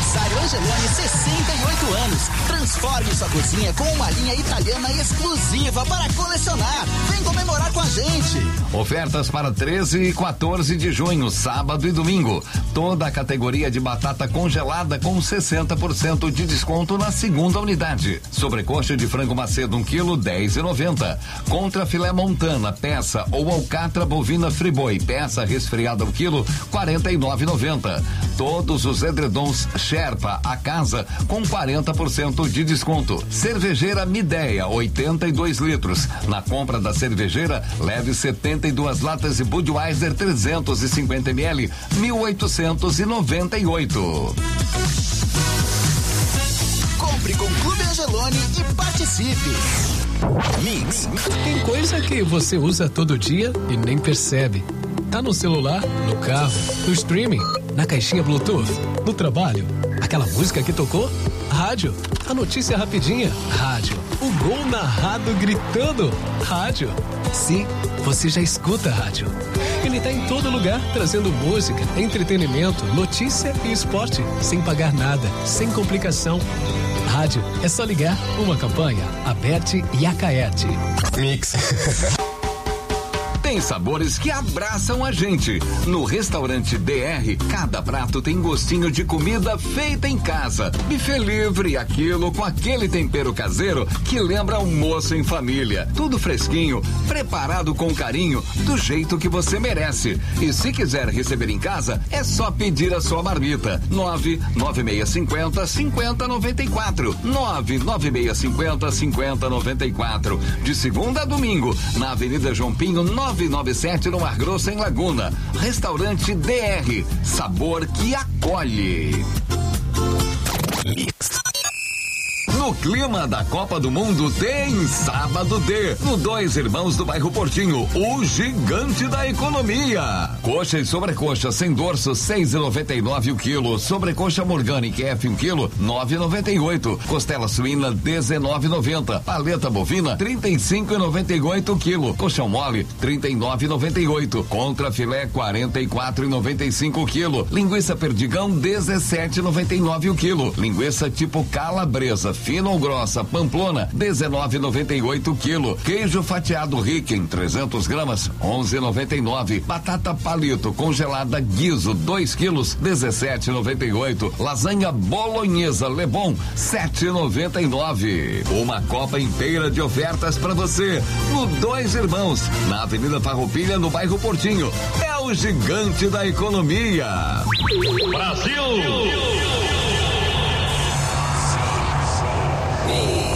aniversário Angeloni, 68 anos. Transforme sua cozinha com uma linha italiana exclusiva para colecionar. Vem comemorar com a gente. Ofertas para 13 e 14 de junho, sábado e domingo. Toda a categoria de batata congelada com 60% de desconto na segunda unidade. Sobrecoxa de frango macedo 1 kg, 10,90. Contra filé montana, peça ou alcatra bovina friboi, peça resfriada 1 kg, 49,90. Todos os edredons Sherpa a casa com 40% de desconto. Cervejeira Mideia, 82 litros. Na compra da cervejeira, leve 72 latas de Budweiser 350 ml, 1.898. Compre com Clube Angeloni e participe. Mix. Tem coisa que você usa todo dia e nem percebe. Tá no celular, no carro, no streaming, na caixinha Bluetooth, no trabalho. Aquela música que tocou? Rádio. A notícia rapidinha? Rádio. O gol narrado gritando? Rádio. Sim, você já escuta rádio. Ele tá em todo lugar, trazendo música, entretenimento, notícia e esporte, sem pagar nada, sem complicação. Rádio, é só ligar. Uma campanha, Aberte e Acaerte. Mix. Tem sabores que abraçam a gente. No restaurante DR, cada prato tem gostinho de comida feita em casa. Buffet livre, aquilo com aquele tempero caseiro que lembra almoço em família. Tudo fresquinho, preparado com carinho, do jeito que você merece. E se quiser receber em casa, é só pedir a sua marmita. 99650-5094. 99650-5094. De segunda a domingo, na Avenida João Pinho, 997 no Mar Grosso, em Laguna. Restaurante DR, sabor que acolhe. Mix. No clima da Copa do Mundo tem Sábado D, no Dois Irmãos do bairro Portinho, o gigante da economia. Coxa e sobrecoxa sem dorso, 6,99 o quilo. Sobrecoxa Morganic F 1 quilo, 9,98. Costela suína, 19,90. Paleta bovina, 35,98 o quilo. Colchão mole, 39,98. Contra filé, 44,95 o quilo. Linguiça perdigão, 17,99 o quilo. Linguiça tipo calabresa, fina ou grossa, Pamplona, 19,98 quilo. Queijo fatiado Ricken, 300 gramas, 11,99. Batata palito congelada Guizo, 2 quilos, 17,98. Lasanha bolonhesa Lebon, 7,99. Uma copa inteira de ofertas para você no Dois Irmãos, na Avenida Farroupilha, no bairro Portinho. É o gigante da economia. Brasil!